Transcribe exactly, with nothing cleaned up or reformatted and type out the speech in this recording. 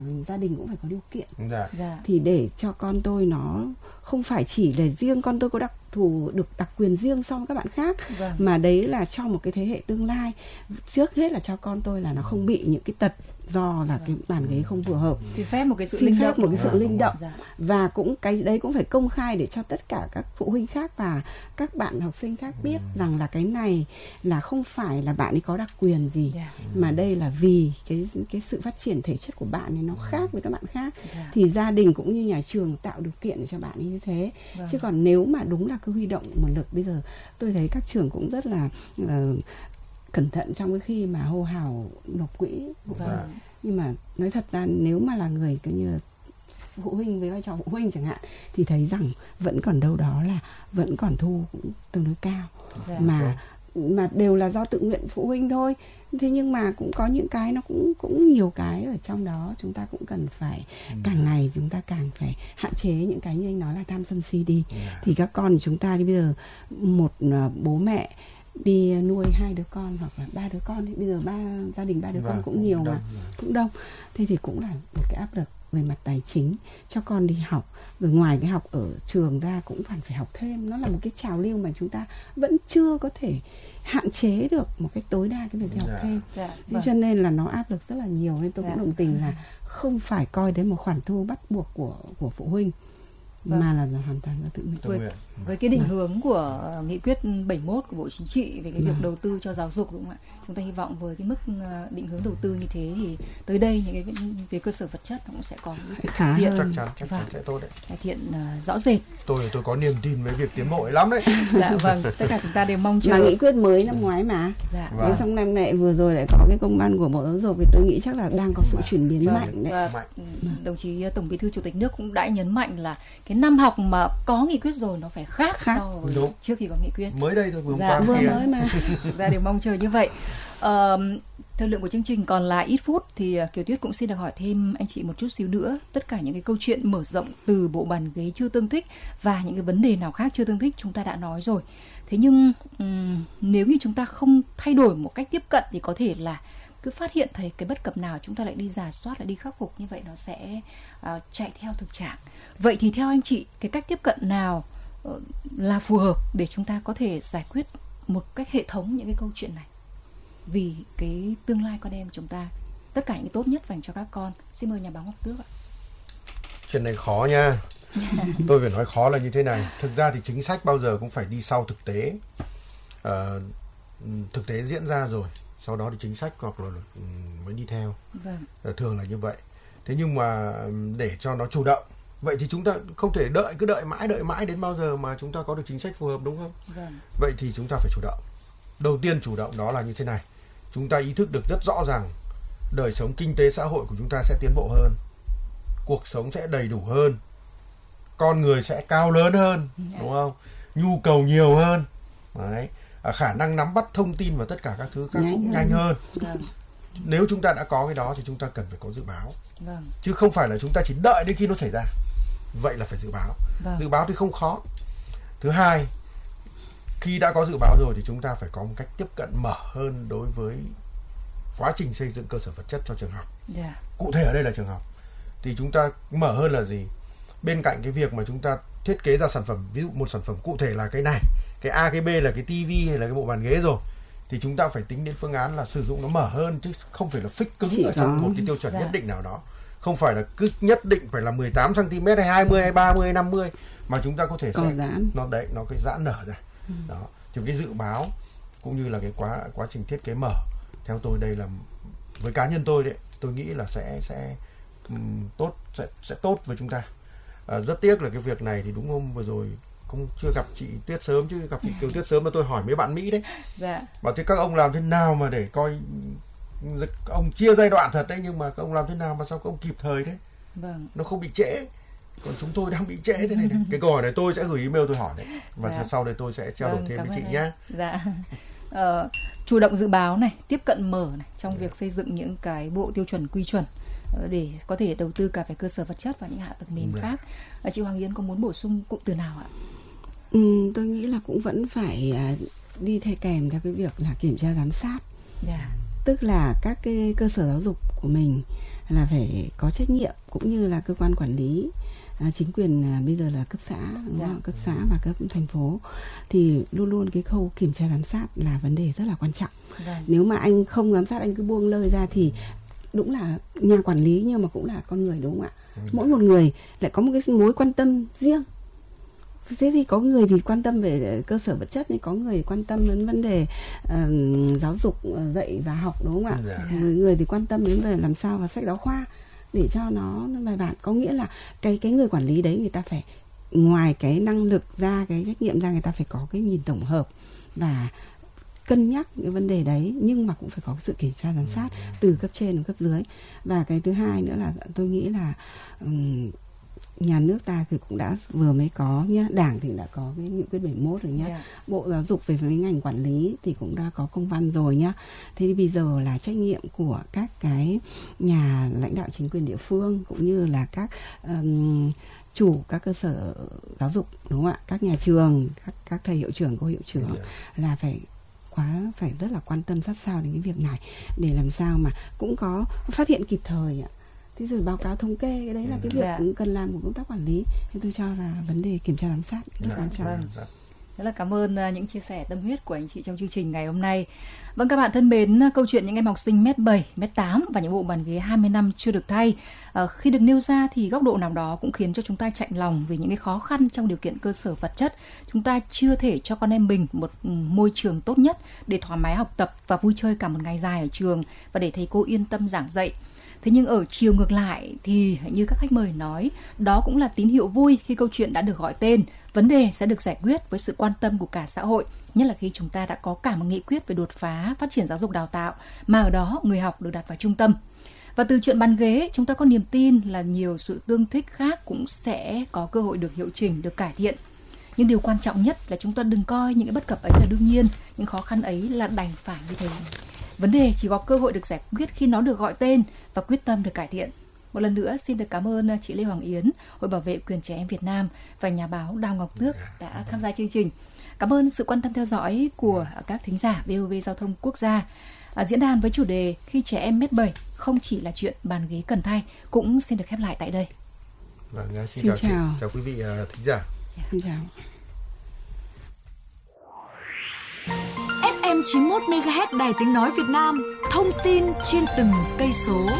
gia đình cũng phải có điều kiện. Dạ. Dạ. Thì để cho con tôi nó không phải chỉ là riêng con tôi có đặc thù được đặc quyền riêng so với các bạn khác, Vâng. mà đấy là cho một cái thế hệ tương lai. Trước hết là cho con tôi là nó không bị những cái tật do là cái bàn ghế không phù hợp. Xin phép một cái sự Xin linh phép động. một cái sự Dạ, linh động. Dạ. Và cũng cái đấy cũng phải công khai để cho tất cả các phụ huynh khác và các bạn học sinh khác biết rằng là cái này là không phải là bạn ấy có đặc quyền gì, Dạ. mà đây là vì cái cái sự phát triển thể chất của bạn ấy nó khác với các bạn khác. Dạ. Thì gia đình cũng như nhà trường tạo điều kiện để cho bạn ấy như thế. Vâng. Chứ còn nếu mà đúng là cứ huy động nguồn lực, bây giờ tôi thấy các trường cũng rất là uh, cẩn thận trong cái khi mà hô hào nộp quỹ. Vâng. Nhưng mà nói thật ra nếu mà là người cứ như phụ huynh với vai trò phụ huynh chẳng hạn, thì thấy rằng vẫn còn đâu đó là vẫn còn thu cũng tương đối cao. Dạ. Mà mà đều là do tự nguyện phụ huynh thôi. Thế nhưng mà cũng có những cái nó cũng cũng nhiều cái ở trong đó chúng ta cũng cần phải ừ. càng ngày chúng ta càng phải hạn chế những cái như anh nói là tham sân si đi. Yeah. Thì các con chúng ta thì bây giờ một uh, bố mẹ đi nuôi hai đứa con hoặc là ba đứa con thì bây giờ ba gia đình ba đứa vâng, con cũng nhiều mà cũng đông. Thế thì cũng là một cái áp lực về mặt tài chính cho con đi học, rồi ngoài cái học ở trường ra cũng phải phải học thêm. Nó là một cái trào lưu mà chúng ta vẫn chưa có thể hạn chế được một cách tối đa cái việc đi học dạ. thêm. Dạ, Thế vâng. cho nên là nó áp lực rất là nhiều, nên tôi dạ. cũng đồng tình là không phải coi đến một khoản thu bắt buộc của của phụ huynh. Vâng. Mà là, là hoàn toàn là tự nguyện. Với, với cái định vâng. hướng của uh, nghị quyết bảy mươi mốt của Bộ Chính trị về cái việc vâng. đầu tư cho giáo dục, đúng không ạ? Chúng ta hy vọng với cái mức uh, định hướng đầu tư như thế thì tới đây những cái về cơ sở vật chất nó cũng sẽ có cái sự khá cải thiện, chắc chắn chắc vâng. chắn sẽ tốt đấy. Cải thiện uh, rõ rệt. Tôi tôi có niềm tin với việc tiến bộ ấy lắm đấy. Dạ vâng, tất cả chúng ta đều mong chờ. Mà nghị quyết mới năm ngoái mà. Dạ. Vâng. Xong năm này vừa rồi lại có cái công văn của Bộ Giáo dục thì tôi nghĩ chắc là đang có sự vâng. chuyển biến vâng. mạnh đấy. Và đồng chí Tổng Bí thư Chủ tịch nước cũng đã nhấn mạnh là cái năm học mà có nghị quyết rồi nó phải khác, khác. so với Đúng. trước khi có nghị quyết. Mới đây thôi vừa dạ, qua vừa mới mà. Chúng ta đều mong chờ như vậy. Uh, thời lượng của chương trình còn là ít phút thì Kiều Tuyết cũng xin được hỏi thêm anh chị một chút xíu nữa. Tất cả những cái câu chuyện mở rộng từ bộ bàn ghế chưa tương thích và những cái vấn đề nào khác chưa tương thích chúng ta đã nói rồi. Thế nhưng um, nếu như chúng ta không thay đổi một cách tiếp cận thì có thể là cứ phát hiện thấy cái bất cập nào chúng ta lại đi rà soát, lại đi khắc phục, như vậy nó sẽ uh, chạy theo thực trạng. Vậy thì theo anh chị, cái cách tiếp cận nào uh, là phù hợp để chúng ta có thể giải quyết một cách hệ thống những cái câu chuyện này vì cái tương lai con em chúng ta, tất cả những cái tốt nhất dành cho các con? Xin mời nhà báo Ngọc Tước ạ. Chuyện này khó nha. Tôi phải nói khó là như thế này. Thực ra thì chính sách bao giờ cũng phải đi sau thực tế. uh, Thực tế diễn ra rồi sau đó thì chính sách hoặc là mới đi theo. Vâng. Thường là như vậy. Thế nhưng mà để cho nó chủ động, vậy thì chúng ta không thể đợi cứ đợi mãi đợi mãi đến bao giờ mà chúng ta có được chính sách phù hợp, đúng không? Vâng. Vậy thì chúng ta phải chủ động. Đầu tiên chủ động đó là như thế này. Chúng ta ý thức được rất rõ rằng đời sống kinh tế xã hội của chúng ta sẽ tiến bộ hơn, cuộc sống sẽ đầy đủ hơn, con người sẽ cao lớn hơn, đúng không? Nhu cầu nhiều hơn. Đấy. À, khả năng nắm bắt thông tin và tất cả các thứ khác nhanh cũng nhanh hơn. Vâng. Nếu chúng ta đã có cái đó thì chúng ta cần phải có dự báo. Vâng. Chứ không phải là chúng ta chỉ đợi đến khi nó xảy ra. Vậy là phải dự báo. Vâng. Dự báo thì không khó. Thứ hai, khi đã có dự báo rồi thì chúng ta phải có một cách tiếp cận mở hơn đối với quá trình xây dựng cơ sở vật chất cho trường học. Yeah. Cụ thể ở đây là trường học. Thì chúng ta mở hơn là gì? Bên cạnh cái việc mà chúng ta thiết kế ra sản phẩm, ví dụ một sản phẩm cụ thể là cái này, cái A, cái B là cái tivi hay là cái bộ bàn ghế rồi, thì chúng ta phải tính đến phương án là sử dụng nó mở hơn, chứ không phải là fix cứng Chỉ ở trong có... một cái tiêu chuẩn dạ. nhất định nào đó. Không phải là cứ nhất định phải là mười tám xăng ti mét hay hai mươi hay ba mươi hay năm mươi, mà chúng ta có thể sẽ nó đấy nó cái giãn nở ra. Ừ. Đó. Thì cái dự báo cũng như là cái quá quá trình thiết kế mở, theo tôi đây là, với cá nhân tôi đấy, tôi nghĩ là sẽ sẽ um, tốt sẽ sẽ tốt với chúng ta. À, rất tiếc là cái việc này thì đúng hôm vừa rồi cũng chưa gặp chị Tuyết sớm, chứ gặp chị Kiều Tuyết sớm mà tôi hỏi mấy bạn Mỹ đấy. Dạ. Bảo thế các ông làm thế nào mà để coi, ông chia giai đoạn thật đấy, nhưng mà các ông làm thế nào mà sao các ông kịp thời thế? Vâng. Nó không bị trễ. Còn chúng tôi đang bị trễ thế này, này. Cái câu hỏi này tôi sẽ gửi email tôi hỏi đấy. Và dạ. sau đây tôi sẽ trao đổi vâng, thêm với chị nhé. Dạ. Ờ, chủ động dự báo này, tiếp cận mở này trong dạ. việc xây dựng những cái bộ tiêu chuẩn quy chuẩn để có thể đầu tư cả về cơ sở vật chất và những hạ tầng mềm dạ. khác. À, chị Hoàng Yến có muốn bổ sung cụm từ nào ạ? Ừ, tôi nghĩ là cũng vẫn phải đi theo kèm theo cái việc là kiểm tra giám sát. Yeah. tức là các cái cơ sở giáo dục của mình là phải có trách nhiệm, cũng như là cơ quan quản lý, à, chính quyền à, bây giờ là cấp xã, đúng Dạ. không? Cấp xã và cấp thành phố, thì luôn luôn cái khâu kiểm tra giám sát là vấn đề rất là quan trọng. Vâng. Nếu mà anh không giám sát, anh cứ buông lơi ra thì đúng là nhà quản lý nhưng mà cũng là con người, đúng không ạ? Ừ. Mỗi một người lại có một cái mối quan tâm riêng. Thế thì có người thì quan tâm về cơ sở vật chất, thì có người quan tâm đến vấn đề uh, giáo dục, uh, dạy và học, đúng không ạ? Dạ. Người, người thì quan tâm đến về làm sao và sách giáo khoa để cho nó, nó bài bản. Có nghĩa là cái cái người quản lý đấy, người ta phải ngoài cái năng lực ra, cái trách nhiệm ra, người ta phải có cái nhìn tổng hợp và cân nhắc cái vấn đề đấy, nhưng mà cũng phải có sự kiểm tra giám sát từ cấp trên đến cấp dưới. Và cái thứ hai nữa là tôi nghĩ là um, nhà nước ta thì cũng đã vừa mới có nhá, Đảng thì đã có cái nghị quyết bảy mươi mốt rồi nhá, Yeah. Bộ Giáo dục về với ngành quản lý thì cũng đã có công văn rồi nhá. Thế thì bây giờ là trách nhiệm của các cái nhà lãnh đạo chính quyền địa phương, cũng như là các um, chủ các cơ sở giáo dục, đúng không ạ? Các nhà trường, các các thầy hiệu trưởng, cô hiệu trưởng Yeah. là phải quá phải rất là quan tâm sát sao đến cái việc này, để làm sao mà cũng có phát hiện kịp thời ạ. Thế rồi báo cáo thống kê, cái đấy là cái việc Dạ. cũng cần làm của công tác quản lý. Thì tôi cho là vấn đề kiểm tra giám sát rất Dạ. quan trọng. Vâng. Rất là cảm ơn uh, những chia sẻ tâm huyết của anh chị trong chương trình ngày hôm nay. Vâng, các bạn thân mến, câu chuyện những em học sinh mét bảy, mét tám và những bộ bàn ghế hai mươi năm chưa được thay, uh, khi được nêu ra thì góc độ nào đó cũng khiến cho chúng ta chạnh lòng vì những cái khó khăn trong điều kiện cơ sở vật chất. Chúng ta chưa thể cho con em mình một môi trường tốt nhất để thoải mái học tập và vui chơi cả một ngày dài ở trường, và để thầy cô yên tâm giảng dạy. Thế nhưng ở chiều ngược lại thì như các khách mời nói, đó cũng là tín hiệu vui khi câu chuyện đã được gọi tên, vấn đề sẽ được giải quyết với sự quan tâm của cả xã hội, nhất là khi chúng ta đã có cả một nghị quyết về đột phá phát triển giáo dục đào tạo, mà ở đó người học được đặt vào trung tâm. Và từ chuyện bàn ghế, chúng ta có niềm tin là nhiều sự tương thích khác cũng sẽ có cơ hội được hiệu chỉnh, được cải thiện. Nhưng điều quan trọng nhất là chúng ta đừng coi những cái bất cập ấy là đương nhiên, những khó khăn ấy là đành phải như thế. Vấn đề chỉ có cơ hội được giải quyết khi nó được gọi tên và quyết tâm được cải thiện. Một lần nữa xin được cảm ơn chị Lê Hoàng Yến, Hội Bảo vệ Quyền Trẻ Em Việt Nam và nhà báo Đào Ngọc Tước đã tham gia chương trình. Cảm ơn sự quan tâm theo dõi của các thính giả vê o vê Giao thông Quốc gia. À, diễn đàn với chủ đề Khi trẻ em mét bảy không chỉ là chuyện bàn ghế cần thay cũng xin được khép lại tại đây. Vâng, xin, Xin chào, chào. chị, chào quý vị uh, thính giả. Xin chào. ép em chín mươi mốt mê ga héc Đài Tiếng Nói Việt Nam, thông tin trên từng cây số.